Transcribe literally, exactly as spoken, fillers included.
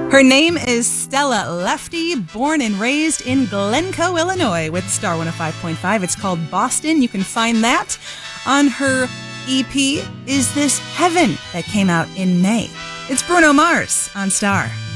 Her name is Stella Lefty, born and raised in Glencoe, Illinois, with Star one oh five point five. It's called Boston. You can find that on her E P, Is This Heaven, that came out in May. It's Bruno Mars on Star.